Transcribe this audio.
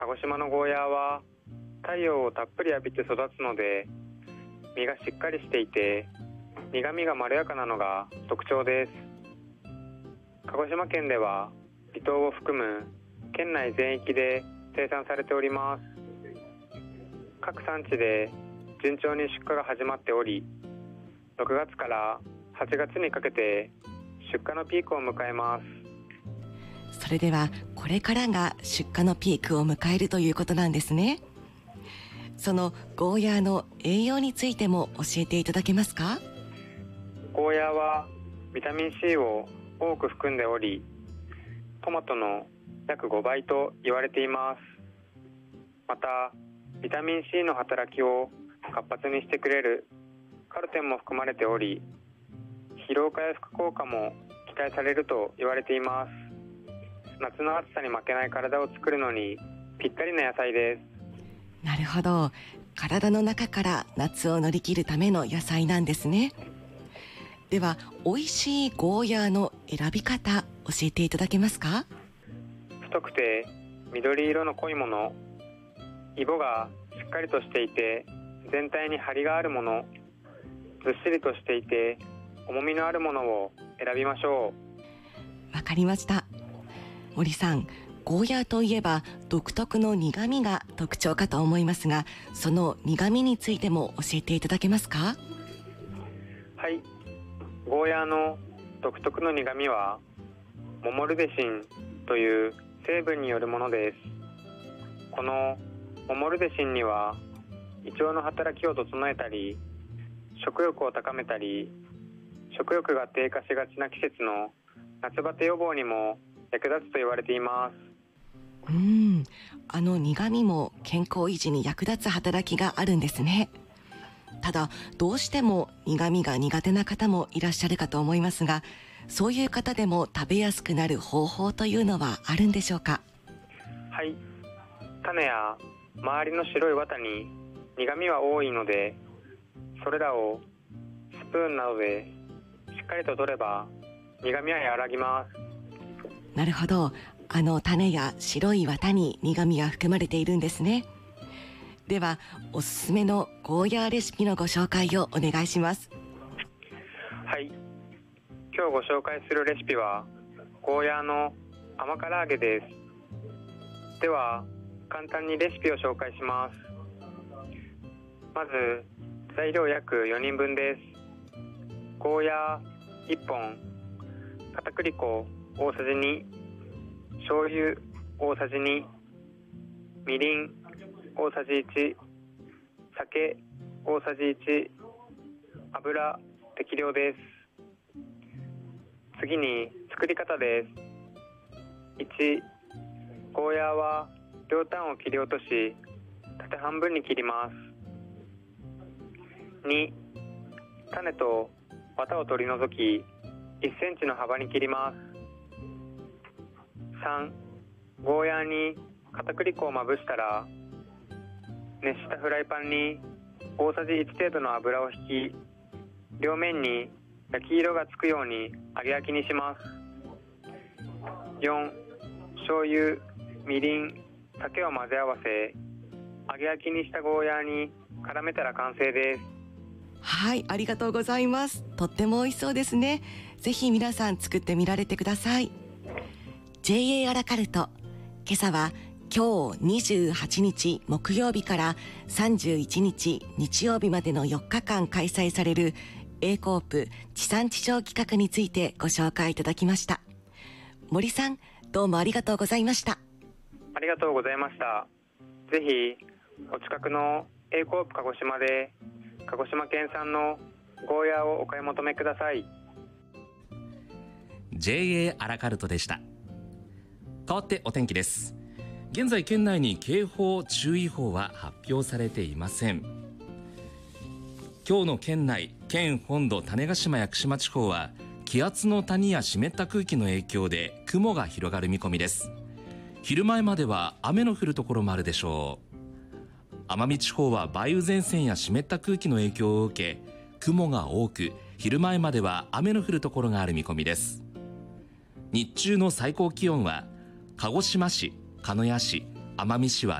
鹿児島のゴーヤーは太陽をたっぷり浴びて育つので、実がしっかりしていて苦みがまろやかなのが特徴です。鹿児島県では離島を含む県内全域で生産されております。各産地で順調に出荷が始まっており、6月から8月にかけて出荷のピークを迎えます。 それではこれからが出荷のピークを迎えるということなんですね。そのゴーヤーの栄養についても教えていただけますか？ ゴーヤーはビタミン C を多く含んでおり、トマトの約5倍と言われています。またビタミン C の働きを活発にしてくれるカロテンも含まれており、疲労回復効果も期待されると言われています。夏の暑さに負けない体を作るのにぴったりな野菜です。 なるほど、体の中から夏を乗り切るための野菜なんですね。では美味しいゴーヤーの選び方、教えていただけますか？ 太くて緑色の濃いもの、イボがしっかりとしていて全体に張りがあるもの、ずっしりとしていて重みのあるものを選びましょう。わかりました。森さん、ゴーヤーといえば独特の苦味が特徴かと思いますが、その苦味についても教えていただけますか？ はい、ゴーヤーの独特の苦味はモモルデシンという成分によるものです。このモモルデシンには胃腸の働きを整えたり、食欲を高めたり、食欲が低下しがちな季節の夏バテ予防にも役立つと言われています。 苦味も健康維持に役立つ働きがあるんですね。ただどうしても苦味が苦手な方もいらっしゃるかと思いますが、そういう方でも食べやすくなる方法というのはあるんでしょうか？ はい、種や周りの白い綿に苦味は多いので、それらをスプーンなどでしっかりと取れば苦味は和らぎます。 なるほど、種や白い綿に苦味が含まれているんですね。ではおすすめのゴーヤーレシピのご紹介をお願いします。 はい、今日ご紹介するレシピはゴーヤーの甘辛揚げです。では簡単にレシピを紹介します。まず材料約4人分です。ゴーヤー1本、片栗粉大さじ2、醤油大さじ2、みりん大さじ1、酒大さじ1、油適量です。次に作り方です。1、ゴーヤーは両端を切り落とし縦半分に切ります。2、種と綿を取り除き1センチの幅に切ります。3、ゴーヤーに片栗粉をまぶしたら、熱したフライパンに大さじ1程度の油を引き、両面に焼き色がつくように揚げ焼きにします。4、醤油、みりん、酒を混ぜ合わせ揚げ焼きにしたゴーヤーに絡めたら完成です。 はい、ありがとうございます。とっても美味しそうですね。ぜひ皆さん作ってみられてください。 JA アラカルト、今朝は今日28日木曜日から31日日曜日までの4日間開催される A コープ地産地消企画についてご紹介いただきました。森さん、どうもありがとうございました。 ありがとうございました。ぜひお近くの A コープ鹿児島で鹿児島県産のゴーヤーをお買い求めください。 JA アラカルトでした。変わってお天気です。現在県内に警報注意報は発表されていません。今日の県内、県本土種子島・屋久島地方は気圧の谷や湿った空気の影響で雲が広がる見込みです。昼前までは雨の降るところもあるでしょう。奄美地方は梅雨前線や湿った空気の影響を受け、雲が多く昼前までは雨の降るところがある見込みです。日中の最高気温は鹿児島市、鹿屋市、 奄美市は